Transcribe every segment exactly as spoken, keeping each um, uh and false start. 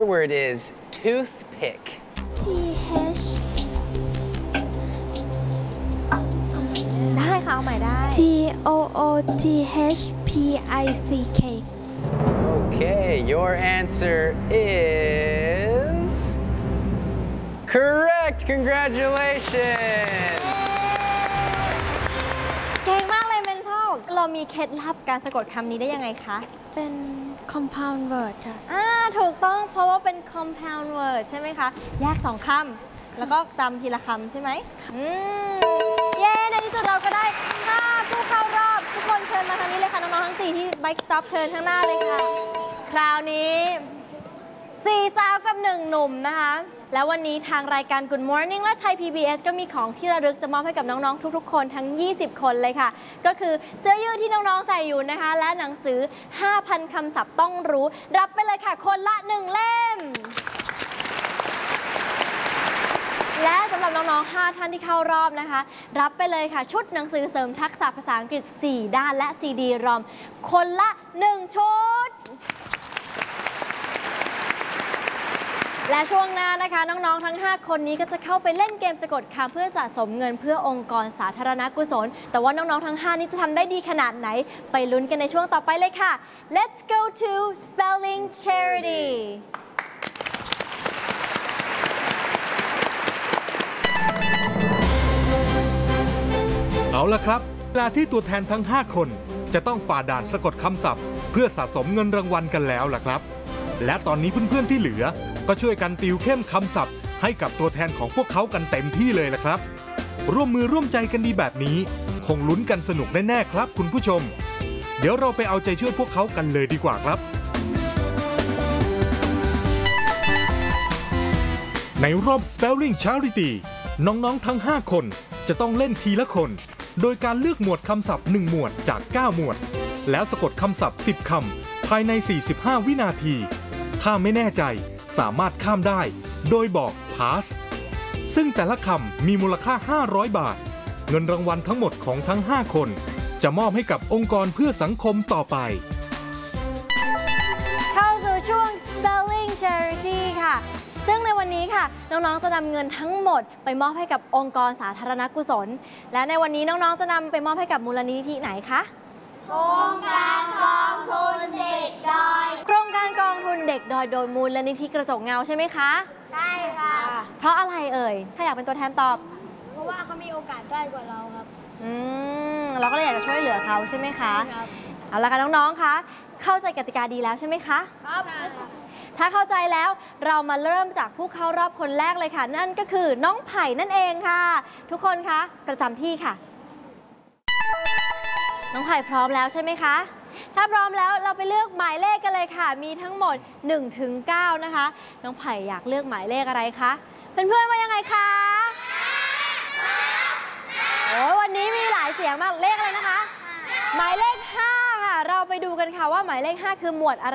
The word is toothpick. T H ได้ค่ะเอาใหม่ได้ T O O T H P I C K Okay, your answer is correct. Congratulations. เก่งมากเลยเมนทัลเรามีเคล็ดลับการสะกดคำนี้ได้ยังไงคะเป็น compound word ค่ะอ่าถูกต้องเพราะว่าเป็น compound word ใช่ไหมคะ แยกสองคำแล้วก็จำทีละคำใช่ไหมอืมเย้ในที่สุดเราก็ได้ห้าผู้เข้ารอบทุกคนเชิญมาทางนี้เลยค่ะ น้องๆทั้งสี่ที่ Bike Stop เชิญข้างหน้าเลยค่ะ คราวนี้สี่สาวกับหนึ่งหนุ่มนะคะ แล้ววันนี้ทางรายการ Good Morning และไทย พี บี เอส ก็มีของที่ระลึกจะมอบให้กับน้องๆทุกๆคนทั้งยี่สิบคนเลยค่ะก็คือเสื้อยืดที่น้องๆใส่อยู่นะคะและหนังสือ ห้าพัน คำศัพท์ต้องรู้รับไปเลยค่ะคนละหนึ่งเล่มและสำหรับน้องๆห้าท่านที่เข้ารอบนะคะรับไปเลยค่ะชุดหนังสือเสริมทักษะภาษาอังกฤษสี่ด้านและ ซี ดี รอม คนละหนึ่งชุดและช่วงหน้านะคะน้องๆทั้งห้าคนนี้ก็จะเข้าไปเล่นเกมสะกดคำเพื่อสะสมเงินเพื่อองค์กรสาธารณกุศลแต่ว่าน้องๆทั้งห้านี้จะทำได้ดีขนาดไหนไปลุ้นกันในช่วงต่อไปเลยค่ะ Let's go to Spelling Charity เอาล่ะครับเวลาที่ตัวแทนทั้งห้าคนจะต้องฝ่าด่านสะกดคำศัพท์เพื่อสะสมเงินรางวัลกันแล้วล่ะครับและตอนนี้เพื่อนๆที่เหลือก็ช่วยกันติวเข้มคำศัพท์ให้กับตัวแทนของพวกเขากันเต็มที่เลยล่ะครับร่วมมือร่วมใจกันดีแบบนี้คงลุ้นกันสนุกแน่ๆครับคุณผู้ชมเดี๋ยวเราไปเอาใจช่วยพวกเขากันเลยดีกว่าครับในรอบ Spelling Charity น้องๆทั้งห้าคนจะต้องเล่นทีละคนโดยการเลือกหมวดคำศัพท์หนึ่งหมวดจากเก้าหมวดแล้วสะกดคำศัพท์สิบคำภายในสี่สิบห้าวินาทีถ้าไม่แน่ใจสามารถข้ามได้โดยบอก pass ซึ่งแต่ละคำมีมูลค่าห้าร้อยบาทเงินรางวัลทั้งหมดของทั้งห้าคนจะมอบให้กับองค์กรเพื่อสังคมต่อไปเข้าสู่ช่วง Spelling Charity ค่ะซึ่งในวันนี้ค่ะน้องๆจะนำเงินทั้งหมดไปมอบให้กับองค์กรสาธารณกุศลและในวันนี้น้องๆจะนำไปมอบให้กับมูลนิธิไหนคะโครงการกองทุนเด็กดอยโครงการกองทุนเด็กดอยโดยมูลนิธิกระจกเงาใช่ไหมคะใช่ค่ะเพราะอะไรเอ่ยถ้าอยากเป็นตัวแทนตอบเพราะว่าเขามีโอกาสได้กว่าเราครับอืมเราก็เลยอยากจะช่วยเหลือเขาใช่ไหมคะครับเอาละค่ะน้องๆคะเข้าใจกติกาดีแล้วใช่ไหมคะครับถ้าเข้าใจแล้วเรามาเริ่มจากผู้เข้ารอบคนแรกเลยค่ะนั่นก็คือน้องไผ่นั่นเองค่ะทุกคนคะประจำที่ค่ะน้องไผ่พร้อมแล้วใช่ไหมคะถ้าพร้อมแล้วเราไปเลือกหมายเลขกันเลยค่ะมีทั้งหมด หนึ่งถึงเก้า นะคะน้องไผ่อยากเลือกหมายเลขอะไรคะเพื่อนๆว่ายังไงคะโอ้วันนี้มีหลายเสียงมากเลขอะไรนะคะหมายเลขห้าค่ะเราไปดูกันค่ะว่าหมายเลขห้าคือหมวดอะไร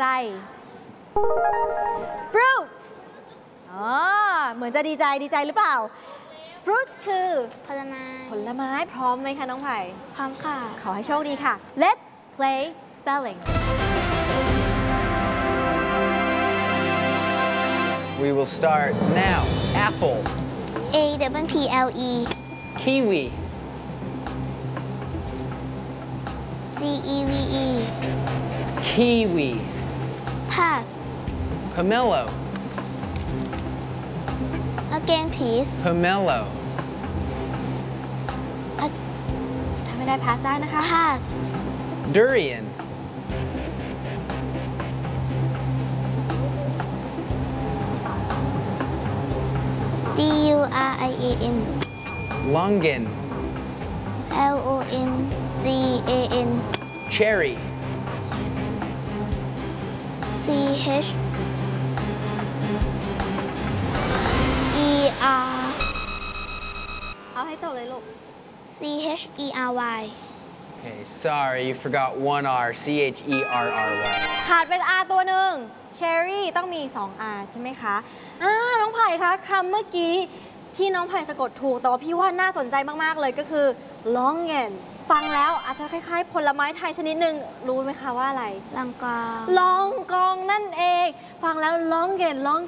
fruits อ๋อเหมือนจะดีใจดีใจหรือเปล่า fruits คือผลไม้ผลไม้พร้อมไหมคะน้องไผ่พร้อมค่ะขอให้โชคดีค่ะ let's play spelling We will start now. Apple. A W P L E Kiwi. G E V E Kiwi. pass Pomelo. again please Pomelo. ถ้าไม่ได้ pass ได้นะคะ pass Durian. D U R I A N Longan. L O N G A N Cherry. C H E R เอาให้จบเลยลูก C H E R Y Okay, sorry, you forgot one R. C H E R R Y. ขาดเป็น R ตัวหนึ่ง Cherry ต้องมีสอง R ใช่ไหมคะอ่าน้องไผ่คะคำเมื่อกี้ที่น้องไผ่สะกดถูกแต่ว่าพี่ว่าน่าสนใจมากๆเลยก็คือ longan ฟังแล้วอาจจะคล้ายๆ ผลไม้ไทยชนิดหนึ่งรู้ไหมคะว่าอะไรลำกองลองกองนั่นเอง ฟังแล้วร้องเก่งร้อง